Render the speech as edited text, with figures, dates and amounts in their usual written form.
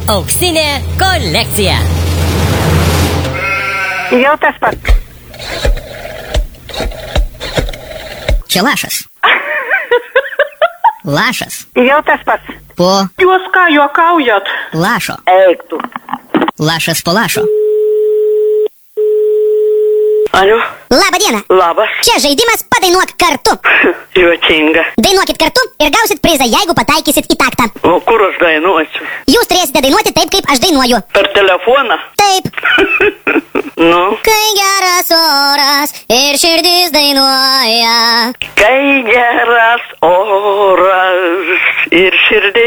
Auksinė kolekcija. Jau tas pats. Čia lašas. Lašas. Jau tas pats. Po Jūs ką juokaujat? lašo. Eik tu. Lašas po lašo. Alio, Labą dieną. labas. Čia žaidimas padainuok kartu. Juokinga. Dainuokit kartu ir gausit prizą, jeigu pataikysit į taktą. O kur aš dainuosiu? Jūs turėsite dainuoti taip, kaip aš dainuoju. Per telefoną? Taip. Nu, Kai geras oras ir širdis dainuoja. kai geras oras ir širdis.